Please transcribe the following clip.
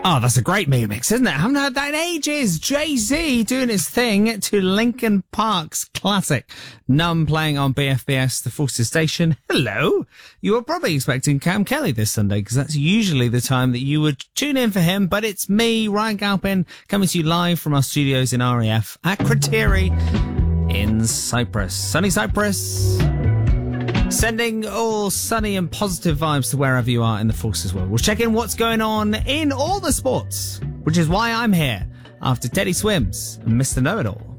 Oh, that's a great mega mix, isn't it? I haven't heard that in ages. Jay-Z doing his thing to Linkin Park's classic Numb playing on BFBS, the Forces station. Hello. You were probably expecting Cam Kelly this Sunday because that's usually the time that you would tune in for him. But it's me, Ryan Galpin, coming to you live from our studios in RAF at Kriteri in Cyprus. Sunny Cyprus. Sending all sunny and positive vibes to wherever you are in the Forces world. We'll check in what's going on in all the sports, which is why I'm here after Teddy Swims and Mr. Know-It-All.